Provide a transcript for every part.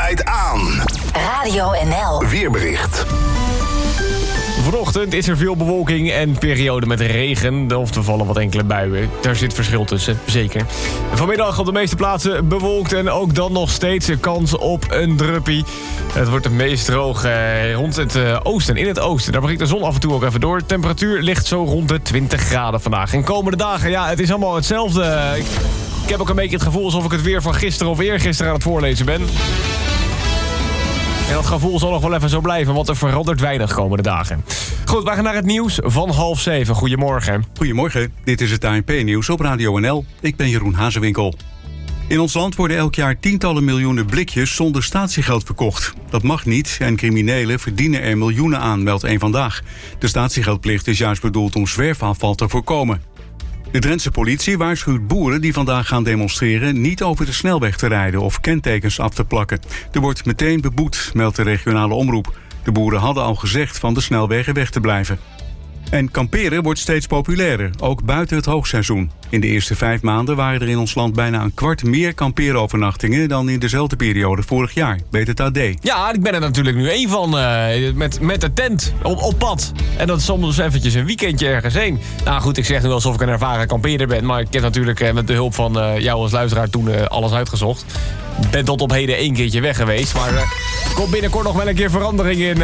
draait aan. Radio NL. Weerbericht. Vanochtend is er veel bewolking en periode met regen. Of er vallen wat enkele buien. Daar zit verschil tussen, zeker. Vanmiddag op de meeste plaatsen bewolkt en ook dan nog steeds een kans op een druppie. Het wordt het meest droog rond het oosten, in het oosten. Daar breekt de zon af en toe ook even door. Temperatuur ligt zo rond de 20 graden vandaag. En komende dagen, ja, het is allemaal hetzelfde. Ik heb ook een beetje het gevoel alsof ik het weer van gisteren of eergisteren aan het voorlezen ben. En dat gevoel zal nog wel even zo blijven, want er verandert weinig komende dagen. Goed, wij gaan naar het nieuws van 6:30. Goedemorgen. Goedemorgen, dit is het ANP-nieuws op Radio NL. Ik ben Jeroen Hazewinkel. In ons land worden elk jaar tientallen miljoenen blikjes zonder statiegeld verkocht. Dat mag niet en criminelen verdienen er miljoenen aan, meldt Eén Vandaag. De statiegeldplicht is juist bedoeld om zwerfafval te voorkomen. De Drentse politie waarschuwt boeren die vandaag gaan demonstreren niet over de snelweg te rijden of kentekens af te plakken. Er wordt meteen beboet, meldt de regionale omroep. De boeren hadden al gezegd van de snelwegen weg te blijven. En kamperen wordt steeds populairder, ook buiten het hoogseizoen. In de eerste 5 maanden waren er in ons land bijna een kwart meer kampeerovernachtingen dan in dezelfde periode vorig jaar, weet het AD. Ja, ik ben er natuurlijk nu één van, met de tent op pad. En dat is soms eventjes een weekendje ergens heen. Nou goed, ik zeg nu alsof ik een ervaren kampeerder ben, maar ik heb natuurlijk met de hulp van jou als luisteraar toen alles uitgezocht. Ben tot op heden 1 keertje weg geweest, maar er komt binnenkort nog wel een keer verandering in.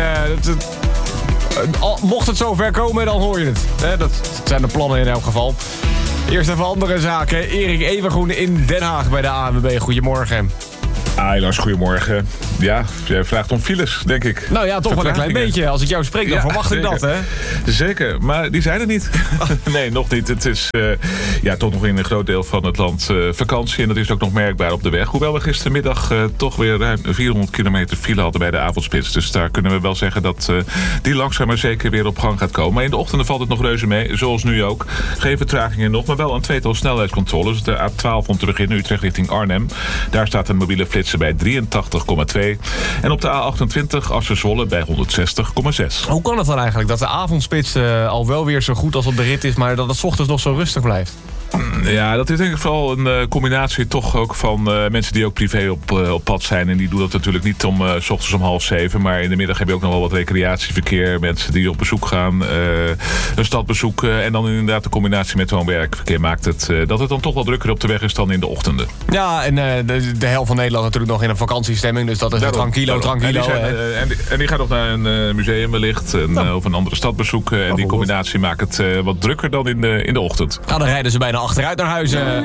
Mocht het zover komen, dan hoor je het. Dat zijn de plannen in elk geval. Eerst even andere zaken. Erik Evengroen in Den Haag bij de ANWB. Goedemorgen. Lars, goedemorgen. Ja, jij vraagt om files, denk ik. Nou ja, toch wel een klein beetje. Als ik jou spreek, dan verwacht ik dat, hè? Zeker, maar die zijn er niet. Nee, nog niet. Het is toch nog in een groot deel van het land vakantie. En dat is ook nog merkbaar op de weg. Hoewel we gistermiddag toch weer ruim 400 kilometer file hadden bij de avondspits. Dus daar kunnen we wel zeggen dat die langzaam maar zeker weer op gang gaat komen. Maar in de ochtenden valt het nog reuze mee, zoals nu ook. Geen vertragingen nog, maar wel een tweetal snelheidscontroles. De A12 om te beginnen, Utrecht richting Arnhem. Daar staat een mobiele flitser bij 83,2. En op de A28 Assen-Zwolle bij 160,6. Hoe kan het dan eigenlijk dat de avondspits al wel weer zo goed als op de rit is, maar dat het 's ochtends nog zo rustig blijft? Ja, dat is denk ik vooral een combinatie toch ook van mensen die ook privé op pad zijn. En die doen dat natuurlijk niet om 's ochtends om 6:30. Maar in de middag heb je ook nog wel wat recreatieverkeer. Mensen die op bezoek gaan, een stad bezoeken. En dan inderdaad de combinatie met woon-werkverkeer maakt het dat het dan toch wel drukker op de weg is dan in de ochtenden. Ja, en de helft van Nederland natuurlijk nog in een vakantiestemming. Dus dat is tranquilo. En die gaat nog naar een museum wellicht. Of een andere stad bezoeken. En die combinatie maakt het wat drukker dan in de ochtend. Nou, dan rijden ze bijna achteruit naar huis.